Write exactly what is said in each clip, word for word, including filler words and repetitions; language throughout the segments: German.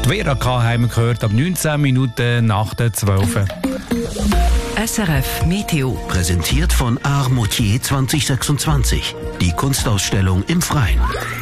Die Vera K. haben wir gehört, ab neunzehn Minuten nach der zwölf. S R F Meteo. Präsentiert von Art Moutier zwanzig sechsundzwanzig. Die Kunstausstellung im Freien.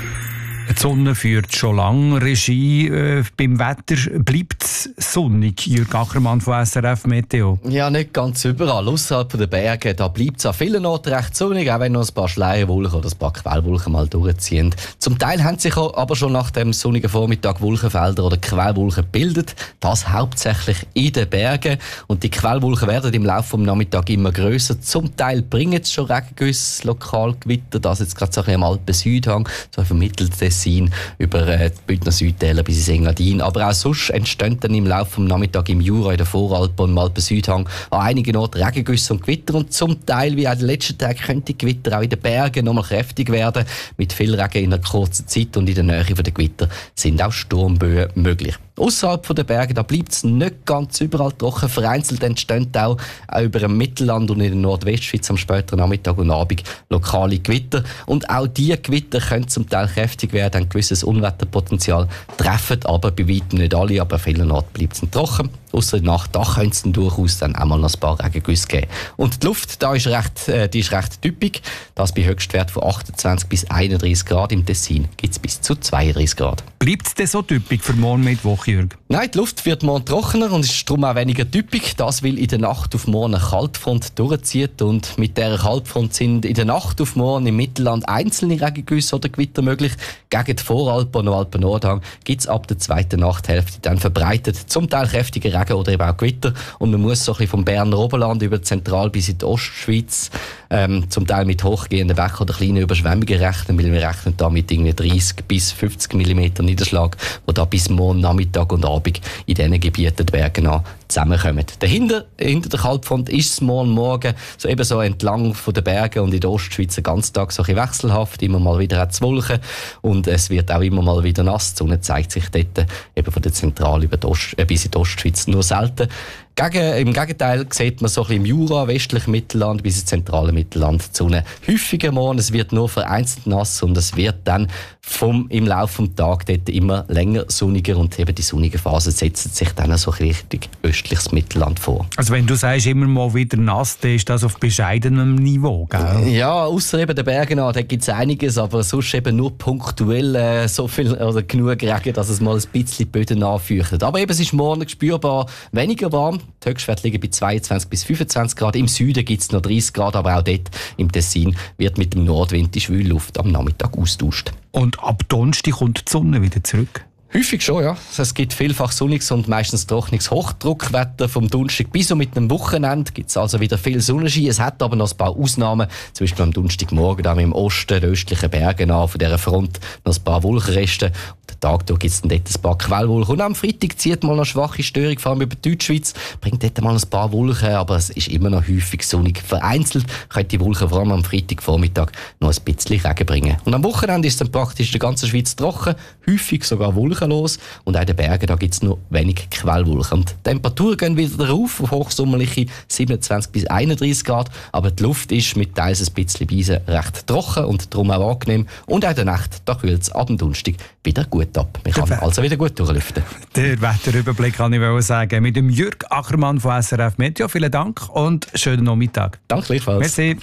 Die Sonne führt schon lange Regie. Äh, beim Wetter bleibt es sonnig. Jürg Ackermann von S R F Meteo. Ja, nicht ganz überall. Ausserhalb der Berge da bleibt es an vielen Orten recht sonnig, auch wenn noch ein paar Schleierwolken oder ein paar Quellwolken mal durchziehen. Zum Teil haben sich aber schon nach dem sonnigen Vormittag Wolkenfelder oder Quellwolken gebildet. Das hauptsächlich in den Bergen. Und die Quellwolken werden im Laufe des Nachmittags immer grösser. Zum Teil bringen es schon Regengüsse, Lokalgewitter. Das jetzt gerade so ein bisschen am Alpen-Südhang, so vermittelt Tessin über äh, die Bündner Südtäler bis ins Engadin. Aber auch sonst entstehen dann im Laufe des Nachmittags im Jura, in der Voralpen und im Alpen-Südhang an einigen Orten Regengüsse und Gewitter. Und zum Teil, wie auch in den letzten Tagen, können die Gewitter auch in den Bergen noch mal kräftig werden. Mit viel Regen in einer kurzen Zeit und in der Nähe der Gewitter sind auch Sturmböen möglich. Außerhalb der Berge bleibt es nicht ganz überall trocken. Vereinzelt entstehen auch, auch über dem Mittelland und in der Nordwestschweiz am späteren Nachmittag und Abend lokale Gewitter. Und auch diese Gewitter können zum Teil kräftig werden, haben ein gewisses Unwetterpotenzial, treffen aber bei weitem nicht alle, aber an vielen Orten bleibt es trocken. Ausser in der Nacht, da könnte es dann durchaus dann auch mal noch ein paar Regengüsse geben. Und die Luft da ist recht, äh, die ist recht typisch. Das bei Höchstwert von achtundzwanzig bis einunddreißig Grad. Im Tessin gibt es bis zu zweiunddreißig Grad. Bleibt es denn so typisch für morgen Mittwoch, Jürg? Nein, die Luft wird morgen trockener und ist darum auch weniger typisch. Das, weil in der Nacht auf morgen eine Kaltfront durchzieht. Und mit dieser Kaltfront sind in der Nacht auf morgen im Mittelland einzelne Regengüsse oder Gewitter möglich. Gegen die Voralpen und Alpen-Nordhang gibt es ab der zweiten Nachthälfte dann verbreitet zum Teil kräftige Regen oder eben auch Gewitter. Und man muss so ein bisschen vom Berner Oberland über Zentral bis in die Ostschweiz ähm, zum Teil mit hochgehenden Bächen oder kleinen Überschwemmungen rechnen, weil wir rechnen da mit irgendwie dreißig bis fünfzig Millimeter Niederschlag, wo da bis morgen Nachmittag und Abend in diesen Gebieten die Berge an zusammenkommen. Dahinter, hinter der Kaltfront ist es morgen Morgen so eben so entlang von den Bergen und in der Ostschweiz den ganzen Tag so ein bisschen wechselhaft, immer mal wieder hat es Wolken und es wird auch immer mal wieder nass. Die Sonne zeigt sich dort eben von der Zentrale über die Ost, äh, bis in die Ostschweiz nur selten. Gegen, Im Gegenteil sieht man so ein bisschen im Jura, westlichen Mittelland bis ins zentrale Mittelland die Sonne häufiger morgen. Es wird nur vereinzelt nass und es wird dann vom, im Laufe des Tages dort immer länger sonniger und eben die sonnige Phase setzt sich dann so richtig östliches Mittelland vor. Also wenn du sagst, immer mal wieder nass, dann ist das auf bescheidenem Niveau, gell? Ja, außer eben den Bergen an, da gibt es einiges, aber sonst eben nur punktuell äh, so viel oder genug Regen, dass es mal ein bisschen die Böden anfeuchtet. Aber eben, es ist morgen spürbar weniger warm. Die Höchstwerte liegen bei zweiundzwanzig bis fünfundzwanzig Grad. Im Süden gibt es noch dreißig Grad, aber auch dort im Tessin wird mit dem Nordwind die schwüle Luft am Nachmittag austauscht. Und ab Donnerstag kommt die Sonne wieder zurück? Häufig schon, ja. Es gibt vielfach sonniges und meistens trockenes Hochdruckwetter. Vom Donnerstag bis und mit dem Wochenende gibt es also wieder viel Sonnenschein. Es hat aber noch ein paar Ausnahmen. Zum Beispiel am Donnerstagmorgen da im Osten, den östlichen Bergen an, von dieser Front noch ein paar Wolkenreste. Und den Tag durch gibt es dann dort ein paar Quellwolken. Und am Freitag zieht mal eine schwache Störung, vor allem über die Deutschschweiz, bringt dort mal ein paar Wolken, aber es ist immer noch häufig sonnig. Vereinzelt können die Wolken vor allem am Freitagvormittag noch ein bisschen Regen bringen. Und am Wochenende ist es dann praktisch in der ganzen Schweiz trocken, häufig sogar Wolken los. Und auch in den Bergen da gibt es nur wenig Quellwolken. Und die Temperaturen gehen wieder rauf auf hochsommerliche siebenundzwanzig bis einunddreißig Grad. Aber die Luft ist mit teils ein bisschen Beise recht trocken und darum auch angenehm. Und auch in der Nacht, da kühlt es ab dem Donnerstag wieder gut ab. Man kann also wieder gut durchlüften. Der Wetterüberblick kann ich sagen. Mit dem Jürg Ackermann von S R F Meteo. Vielen Dank und schönen Nachmittag. Danke gleichfalls. Merci.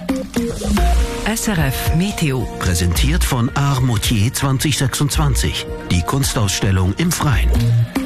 S R F Meteo. Präsentiert von Art Moutier zwanzig sechsundzwanzig. Die Kunstausstellung im Freien.